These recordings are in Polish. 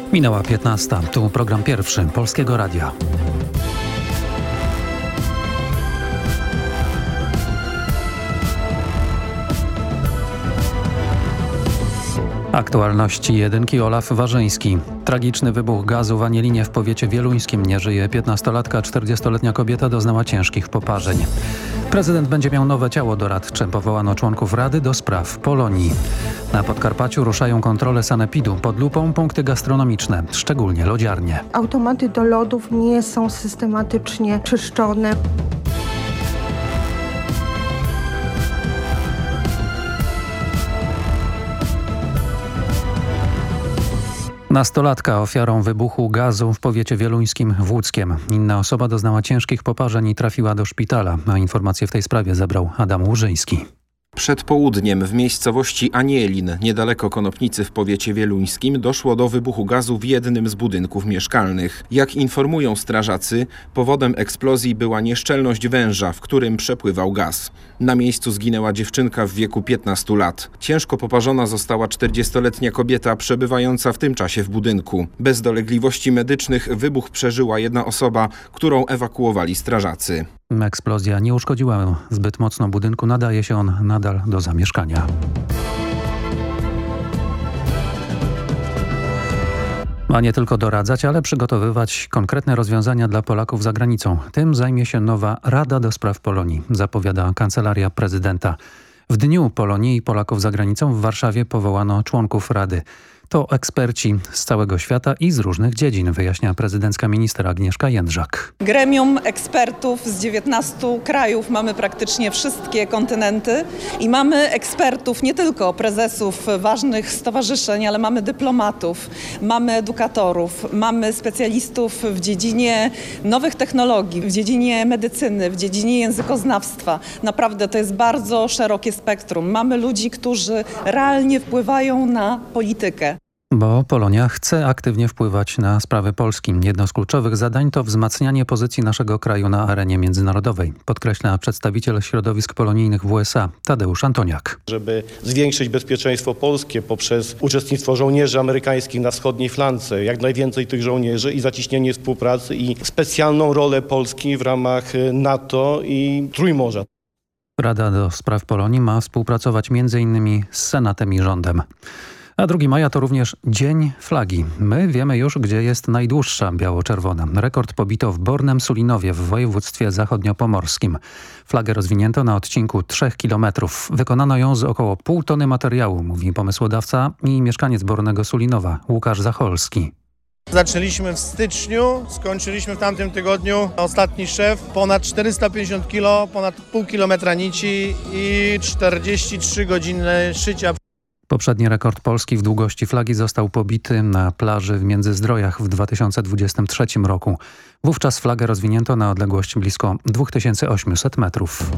Minęła 15. Tu program pierwszy Polskiego Radia. Aktualności jedynki. Olaf Warzyński. Tragiczny wybuch gazu w Anielinie w powiecie wieluńskim. Nie żyje 15-latka, 40-letnia kobieta doznała ciężkich poparzeń. Prezydent będzie miał nowe ciało doradcze. Powołano członków Rady do spraw Polonii. Na Podkarpaciu ruszają kontrole sanepidu. Pod lupą punkty gastronomiczne, szczególnie lodziarnie. Automaty do lodów nie są systematycznie czyszczone. Nastolatka ofiarą wybuchu gazu w powiecie wieluńskim w Łódzkiem. Inna osoba doznała ciężkich poparzeń i trafiła do szpitala. A informacje w tej sprawie zebrał Adam Łużyński. Przed południem w miejscowości Anielin, niedaleko Konopnicy w powiecie wieluńskim, doszło do wybuchu gazu w jednym z budynków mieszkalnych. Jak informują strażacy, powodem eksplozji była nieszczelność węża, w którym przepływał gaz. Na miejscu zginęła dziewczynka w wieku 15 lat. Ciężko poparzona została 40-letnia kobieta przebywająca w tym czasie w budynku. Bez dolegliwości medycznych wybuch przeżyła jedna osoba, którą ewakuowali strażacy. Eksplozja nie uszkodziła zbyt mocno budynku, nadaje się on nadal do zamieszkania. A nie tylko doradzać, ale przygotowywać konkretne rozwiązania dla Polaków za granicą. Tym zajmie się nowa Rada do spraw Polonii, zapowiada Kancelaria Prezydenta. W Dniu Polonii i Polaków za granicą w Warszawie powołano członków Rady. To eksperci z całego świata i z różnych dziedzin, wyjaśnia prezydencka minister Agnieszka Jędrzak. Gremium ekspertów z 19 krajów, mamy praktycznie wszystkie kontynenty i mamy ekspertów, nie tylko prezesów ważnych stowarzyszeń, ale mamy dyplomatów, mamy edukatorów, mamy specjalistów w dziedzinie nowych technologii, w dziedzinie medycyny, w dziedzinie językoznawstwa. Naprawdę to jest bardzo szerokie spektrum. Mamy ludzi, którzy realnie wpływają na politykę. Bo Polonia chce aktywnie wpływać na sprawy Polski. Jedno z kluczowych zadań to wzmacnianie pozycji naszego kraju na arenie międzynarodowej, podkreśla przedstawiciel środowisk polonijnych w USA Tadeusz Antoniak. Żeby zwiększyć bezpieczeństwo polskie poprzez uczestnictwo żołnierzy amerykańskich na wschodniej flance, jak najwięcej tych żołnierzy i zacieśnienie współpracy i specjalną rolę Polski w ramach NATO i Trójmorza. Rada do spraw Polonii ma współpracować m.in. z Senatem i rządem. A 2 maja to również Dzień Flagi. My wiemy już, gdzie jest najdłuższa biało-czerwona. Rekord pobito w Bornem Sulinowie w województwie zachodniopomorskim. Flagę rozwinięto na odcinku 3 kilometrów. Wykonano ją z około 0,5 tony materiału, mówi pomysłodawca i mieszkaniec Bornego Sulinowa Łukasz Zacholski. Zaczęliśmy w styczniu, skończyliśmy w tamtym tygodniu. Ostatni szef, ponad 450 kg, ponad pół kilometra nici i 43 godziny szycia. Poprzedni rekord Polski w długości flagi został pobity na plaży w Międzyzdrojach w 2023 roku. Wówczas flagę rozwinięto na odległość blisko 2800 metrów.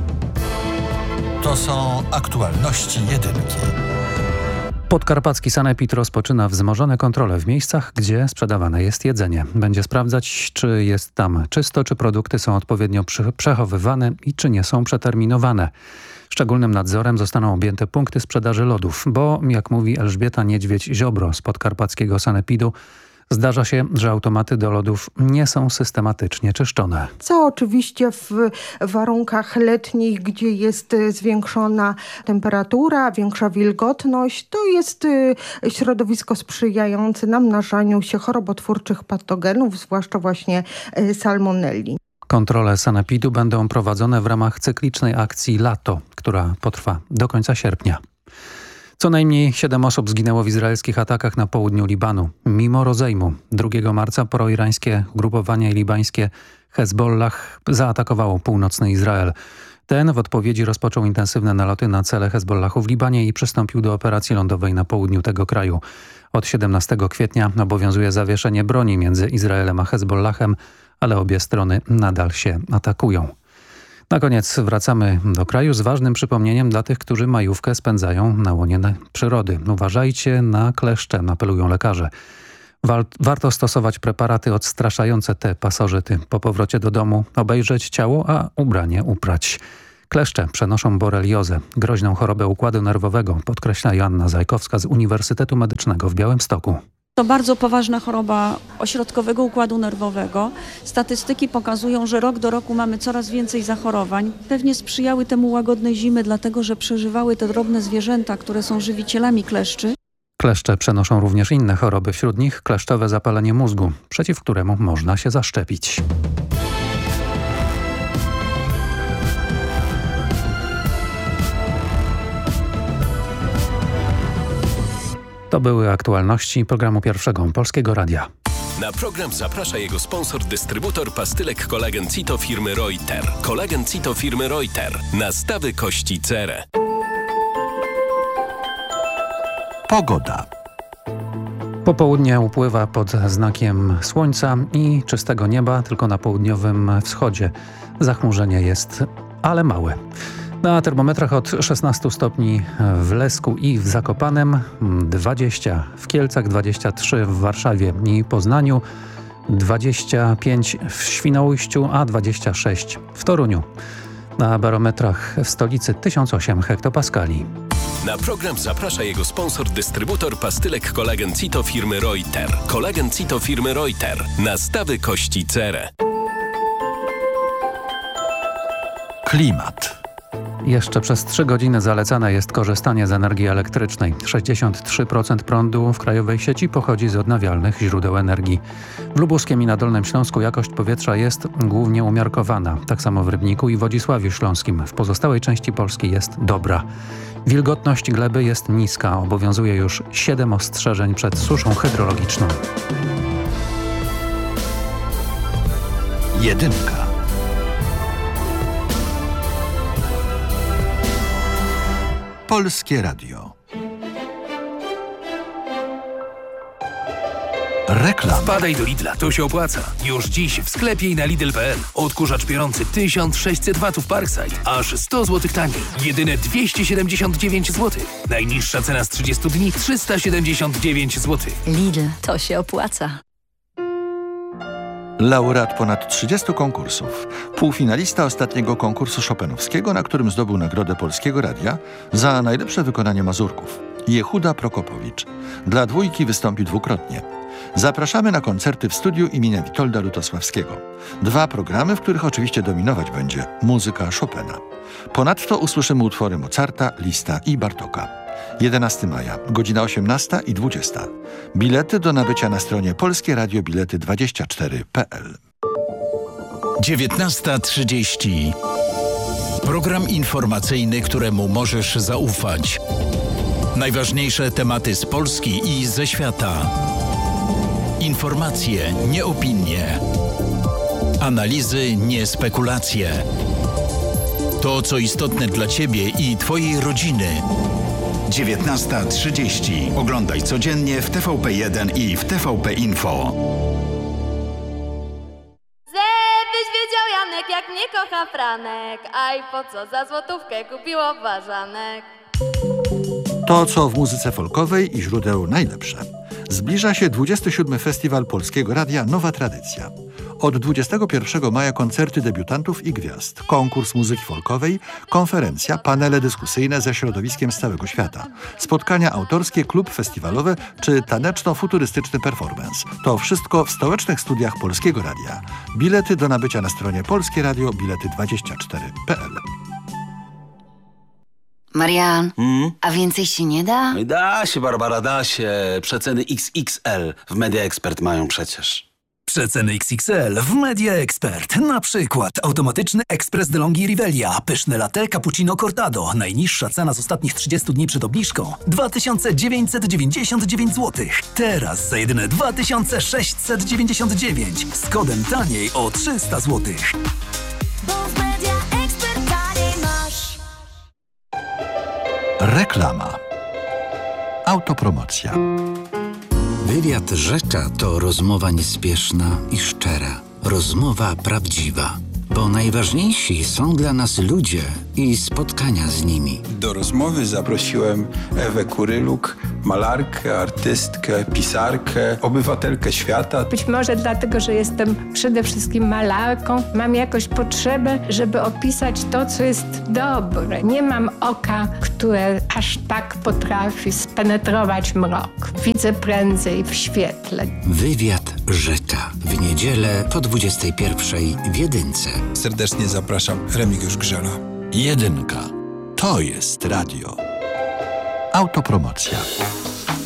To są aktualności jedynki. Podkarpacki sanepid rozpoczyna wzmożone kontrole w miejscach, gdzie sprzedawane jest jedzenie. Będzie sprawdzać, czy jest tam czysto, czy produkty są odpowiednio przechowywane i czy nie są przeterminowane. Szczególnym nadzorem zostaną objęte punkty sprzedaży lodów, bo, jak mówi Elżbieta Niedźwiedź-Ziobro z podkarpackiego sanepidu, zdarza się, że automaty do lodów nie są systematycznie czyszczone. Co oczywiście w warunkach letnich, gdzie jest zwiększona temperatura, większa wilgotność, to jest środowisko sprzyjające namnażaniu się chorobotwórczych patogenów, zwłaszcza właśnie salmonelli. Kontrole sanepidu będą prowadzone w ramach cyklicznej akcji Lato, która potrwa do końca sierpnia. Co najmniej 7 osób zginęło w izraelskich atakach na południu Libanu. Mimo rozejmu 2 marca proirańskie ugrupowanie libańskie Hezbollah zaatakowało północny Izrael. Ten w odpowiedzi rozpoczął intensywne naloty na cele Hezbollahu w Libanie i przystąpił do operacji lądowej na południu tego kraju. Od 17 kwietnia obowiązuje zawieszenie broni między Izraelem a Hezbollahem, ale obie strony nadal się atakują. Na koniec wracamy do kraju z ważnym przypomnieniem dla tych, którzy majówkę spędzają na łonie przyrody. Uważajcie na kleszcze, apelują lekarze. Warto stosować preparaty odstraszające te pasożyty. Po powrocie do domu obejrzeć ciało, a ubranie uprać. Kleszcze przenoszą boreliozę, groźną chorobę układu nerwowego, podkreśla Joanna Zajkowska z Uniwersytetu Medycznego w Białymstoku. To bardzo poważna choroba ośrodkowego układu nerwowego. Statystyki pokazują, że rok do roku mamy coraz więcej zachorowań. Pewnie sprzyjały temu łagodne zimy, dlatego że przeżywały te drobne zwierzęta, które są żywicielami kleszczy. Kleszcze przenoszą również inne choroby, wśród nich kleszczowe zapalenie mózgu, przeciw któremu można się zaszczepić. To były aktualności programu Pierwszego Polskiego Radia. Na program zaprasza jego sponsor, dystrybutor pastylek Kolagen Cito firmy Reuter. Kolagen Cito firmy Reuter. Nastawy kości cerę. Pogoda. Popołudnie upływa pod znakiem słońca i czystego nieba, tylko na południowym wschodzie. Zachmurzenie jest, ale małe. Na termometrach od 16 stopni w Lesku i w Zakopanem, 20 w Kielcach, 23 w Warszawie i Poznaniu, 25 w Świnoujściu, a 26 w Toruniu. Na barometrach w stolicy 1008 hektopaskali. Na program zaprasza jego sponsor, dystrybutor pastylek Kolagen Cito firmy Reuter. Kolagen Cito firmy Reuter. Nastawy kości cerę. Klimat. Jeszcze przez 3 godziny zalecane jest korzystanie z energii elektrycznej. 63% prądu w krajowej sieci pochodzi z odnawialnych źródeł energii. W Lubuskiem i na Dolnym Śląsku jakość powietrza jest głównie umiarkowana. Tak samo w Rybniku i Wodzisławiu Śląskim. W pozostałej części Polski jest dobra. Wilgotność gleby jest niska. Obowiązuje już 7 ostrzeżeń przed suszą hydrologiczną. Jedynka. Polskie Radio. Reklama. Wpadaj do Lidla, to się opłaca. Już dziś w sklepie i na Lidl.pl. Odkurzacz piorący 1600 W Parkside. Aż 100 zł taniej. Jedyne 279 zł. Najniższa cena z 30 dni 379 zł. Lidl, to się opłaca. Laureat ponad 30 konkursów. Półfinalista ostatniego konkursu chopinowskiego, na którym zdobył Nagrodę Polskiego Radia za najlepsze wykonanie mazurków. Jehuda Prokopowicz. Dla dwójki wystąpi dwukrotnie. Zapraszamy na koncerty w studiu imienia Witolda Lutosławskiego. 2 programy, w których oczywiście dominować będzie muzyka Chopina. Ponadto usłyszymy utwory Mozarta, Lista i Bartoka. 11 maja, godzina 18 i 20. Bilety do nabycia na stronie polskieradiobilety24.pl. 19:30. Program informacyjny, któremu możesz zaufać. Najważniejsze tematy z Polski i ze świata. Informacje, nie opinie. Analizy, nie spekulacje. To, co istotne dla Ciebie i Twojej rodziny. 19:30. Oglądaj codziennie w TVP1 i w TVP Info. Żebyś wiedział, Janek, jak mnie kocha Franek. Aj, po co za złotówkę kupiło ważanek? To, co w muzyce folkowej i źródeł najlepsze. Zbliża się 27. Festiwal Polskiego Radia Nowa Tradycja. Od 21 maja koncerty debiutantów i gwiazd, konkurs muzyki folkowej, konferencja, panele dyskusyjne ze środowiskiem z całego świata, spotkania autorskie, klub festiwalowe czy taneczno-futurystyczny performance. To wszystko w stołecznych studiach Polskiego Radia. Bilety do nabycia na stronie polskieradiobilety24.pl. Marian, a więcej się nie da? Da się, Barbara, da się. Przeceny XXL w Media Expert mają przecież. Przeceny XXL w Media Expert. Na przykład automatyczny ekspres DeLonghi Rivelia, pyszne latte cappuccino cortado. Najniższa cena z ostatnich 30 dni przed obniżką 2999 zł. Teraz za jedyne 2699 z kodem taniej o 300 zł. Bo w Media Expert taniej masz. Reklama. Autopromocja. Wywiad Rzecza to rozmowa niespieszna i szczera. Rozmowa prawdziwa. Bo najważniejsi są dla nas ludzie i spotkania z nimi. Do rozmowy zaprosiłem Ewę Kuryluk, malarkę, artystkę, pisarkę, obywatelkę świata. Być może dlatego, że jestem przede wszystkim malarką, mam jakąś potrzebę, żeby opisać to, co jest dobre. Nie mam oka, które aż tak potrafi spenetrować mrok. Widzę prędzej w świetle. Wywiad życia. W niedzielę po 21:00 w Jedynce. Serdecznie zapraszam, Remigiusz Grzela. Jedynka. To jest radio. Autopromocja.